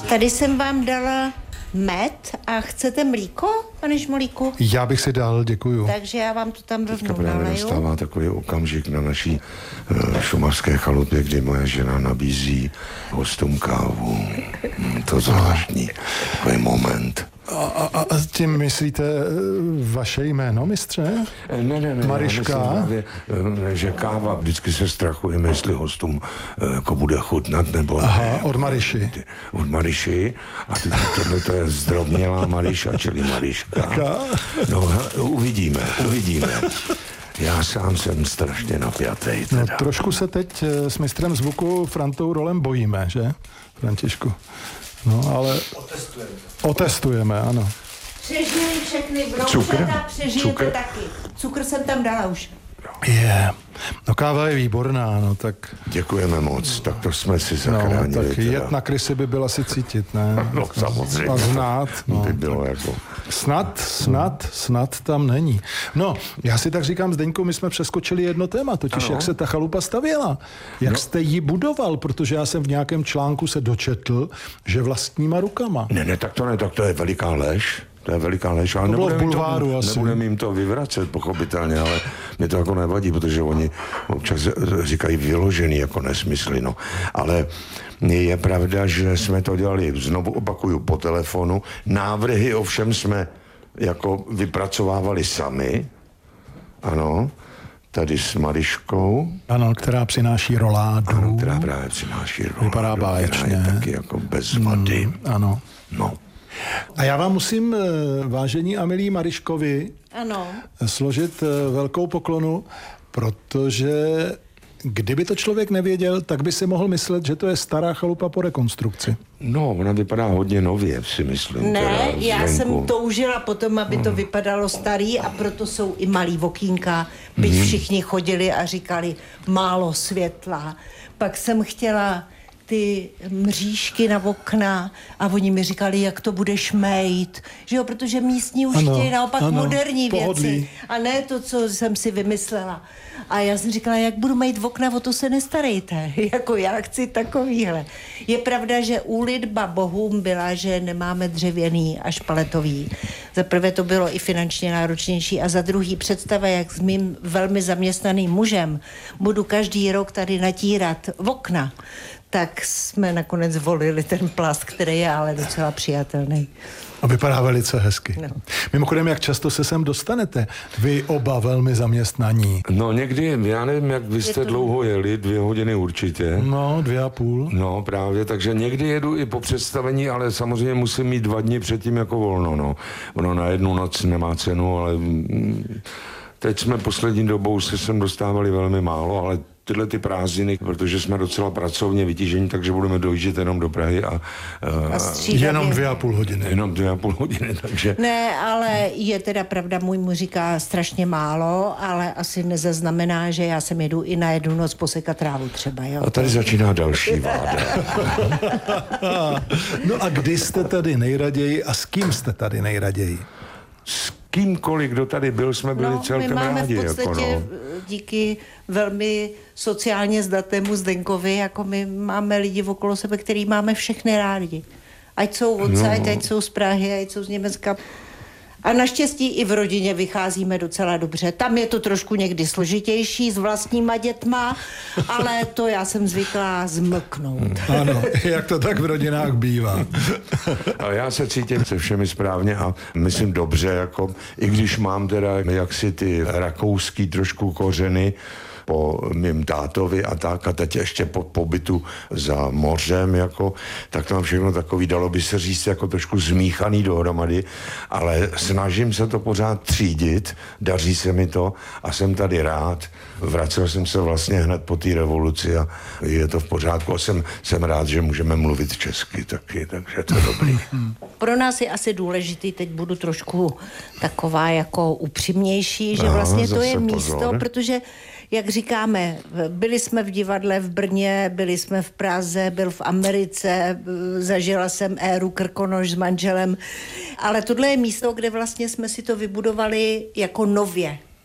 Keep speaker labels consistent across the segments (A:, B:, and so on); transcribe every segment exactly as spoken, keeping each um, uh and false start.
A: Tady jsem vám dala med a chcete mlíko, pane Šmolíku?
B: Já bych si dal, děkuju.
A: Takže já vám to tam rovnou
C: Teďka právě
A: naleju.
C: nastává takový okamžik na naší uh, šumavské chalupě, kdy moje žena nabízí hostům kávu. Hmm, to zvláštní, takový moment.
B: A, a, a tím myslíte vaše jméno, mistře?
C: Ne, ne, ne.
B: Mariška?
C: Já myslím právě, že káva, vždycky se strachujeme, jestli hostům jako bude chutnat, nebo
B: Aha,
C: ne.
B: od Mariši.
C: Od Mariši. A ty, tohle to je zdrobnělá Mariša, čili Mariška. No, uvidíme, uvidíme. Já sám jsem strašně napjatej.
B: No, trošku se teď s mistrem zvuku Frantou Rolem bojíme, že, Františku? No, ale... Otestujeme. Otestujeme, ano.
A: Přežili všechny
C: Cukr?
A: vroučata, přežijete
C: Cukr?
A: taky. Cukr jsem tam dala už.
B: Je. Yeah. No káva je výborná, no tak...
C: Děkujeme moc, tak to jsme si zachránili.
B: No, tak
C: teda.
B: jet na krysy by byl asi cítit, ne?
C: No samozřejmě.
B: A znát, no.
C: By bylo jako...
B: Snad, snad, snad tam není. No, já si tak říkám, Zdeňku, my jsme přeskočili jedno téma, totiž
C: ano.
B: Jak se ta chalupa stavěla. Jak
C: no.
B: jste ji budoval, protože já jsem v nějakém článku se dočetl, že vlastníma rukama.
C: Ne, ne, tak to ne, tak to je veliká lež. To je veliká lež, ale
B: To bylo v
C: nebudeme
B: bulváru
C: to,
B: asi.
C: nebudeme jim to vyvracet, pochopitelně, ale mě to jako nevadí, protože oni občas říkají vyložený jako nesmysly, no. Ale je pravda, že jsme to dělali, znovu opakuju, po telefonu. Návrhy ovšem jsme jako vypracovávali sami, ano, tady s Mariškou.
B: Ano, která přináší roládu.
C: Ano, která právě přináší roládu.
B: Vypadá báječně.
C: Která je taky jako bez vady.
B: Mm, ano.
C: No.
B: A já vám musím, vážení a milí Mariškovi,
A: Ano.
B: složit velkou poklonu, protože kdyby to člověk nevěděl, tak by si mohl myslet, že to je stará chalupa po rekonstrukci.
C: No, ona vypadá hodně nově, si myslím.
A: Ne,
C: teda,
A: já
C: zvenku.
A: jsem toužila potom, aby to vypadalo starý a proto jsou i malý okýnka, byť mm. všichni chodili a říkali málo světla. Pak jsem chtěla ty mřížky na okna a oni mi říkali, jak to budeš mejt, že jo, protože místní už
B: ano,
A: chtějí naopak
B: ano,
A: moderní
B: pohodlí.
A: věci a ne to, co jsem si vymyslela. A já jsem říkala, jak budu mejt okna, o to se nestarejte, jako já chci takovýhle. Je pravda, že úlitba bohům byla, že nemáme dřevěný a špaletový. Za prvé to bylo i finančně náročnější a za druhý představa, jak s mým velmi zaměstnaným mužem budu každý rok tady natírat okna, tak jsme nakonec volili ten plast, který je ale docela přijatelný.
B: A vypadá velice hezky.
A: No.
B: Mimochodem, jak často se sem dostanete? Vy oba velmi zaměstnaní.
C: No někdy, já nevím, jak vy jste
A: to...
C: dlouho jeli, dvě hodiny určitě.
B: No, dvě a půl.
C: No právě, takže někdy jedu i po představení, ale samozřejmě musím mít dva dny předtím jako volno, no. Ono na jednu noc nemá cenu, ale mm, teď jsme poslední dobou se sem dostávali velmi málo, ale tyhle ty prázdniny, protože jsme docela pracovně vytížení, takže budeme dojíždět jenom do Prahy a...
A: a
B: jenom dvě a půl hodiny.
C: Jenom dvě a půl hodiny, takže...
A: Ne, ale je teda pravda, můj mu říká strašně málo, ale asi nezaznamená, že já sem jedu i na jednu noc posekat trávu třeba, jo.
C: A tady začíná další váda.
B: No a kdy jste tady nejraději a s kým jste tady nejraději?
C: S kýmkoliv, kdo tady byl, jsme byli
A: no,
C: celkem
A: my máme
C: rádi.
A: v podstatě
C: jako no.
A: díky velmi sociálně zdatému Zdenkovi, jako my máme lidi okolo sebe, který máme všechny rádi. Ať jsou odsaď, no. ať jsou z Prahy, ať jsou z Německa. A naštěstí i v rodině vycházíme docela dobře. Tam je to trošku někdy složitější s vlastníma dětma, ale to já jsem zvyklá zmlknout.
B: Ano, jak to tak v rodinách bývá.
C: Ale já se cítím se všemi správně a myslím dobře, jako, i když mám teda jaksi ty rakouský trošku kořeny, po mým tátovi a tak a teď ještě po pobytu za mořem, jako, tak to mám všechno takový, dalo by se říct, jako trošku zmíchaný dohromady, ale snažím se to pořád třídit, daří se mi to a jsem tady rád. Vracel jsem se vlastně hned po té revoluci a je to v pořádku a jsem, jsem rád, že můžeme mluvit česky taky, takže to je dobrý.
A: Pro nás je asi důležitý, teď budu trošku taková jako upřímnější, že vlastně to je místo,
C: pozor.
A: protože jak říkáme, byli jsme v divadle v Brně, byli jsme v Praze, byl v Americe, zažila jsem éru Krkonoš s manželem, ale tohle je místo, kde vlastně jsme si to vybudovali jako nově.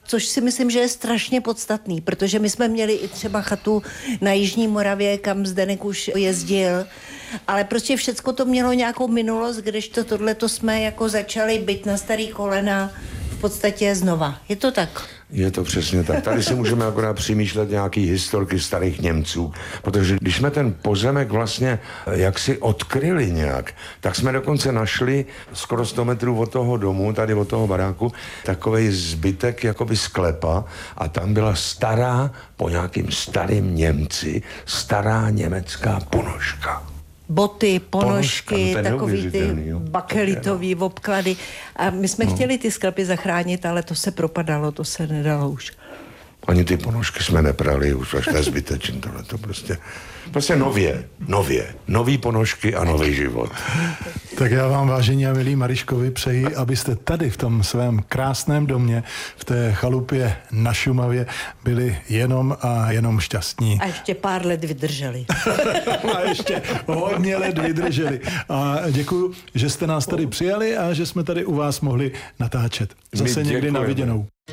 A: což si myslím, že je strašně podstatný, protože my jsme měli i třeba chatu na Jižní Moravě, kam Zdeněk už jezdil, ale prostě všecko to mělo nějakou minulost, kdežto tohleto jsme jako začali být na starý kolena v podstatě znova. Je to tak?
C: Je to přesně tak. Tady si můžeme akorát přemýšlet nějaký historky starých Němců, protože když jsme ten pozemek vlastně jaksi odkryli nějak, tak jsme dokonce našli skoro sto metrů od toho domu, tady od toho baráku, takovej zbytek jakoby sklepa a tam byla stará, po nějakým starým Němci, stará německá ponožka.
A: Boty, ponožky,
C: Ponožka, no
A: takový ty bakelitový obklady. A my jsme no. chtěli ty sklepy zachránit, ale to se propadalo, to se nedalo už.
C: Ani ty ponožky jsme neprali, už až nezbytečně tohle to prostě. Prostě nově, nově. Nový ponožky a nový život.
B: Tak já vám, vážení a milí Mariškovi, přeji, abyste tady v tom svém krásném domě, v té chalupě na Šumavě, byli jenom a jenom šťastní.
A: A ještě pár let vydrželi.
B: A ještě hodně let vydrželi. A děkuju, že jste nás tady přijali a že jsme tady u vás mohli natáčet. Zase někdy na viděnou.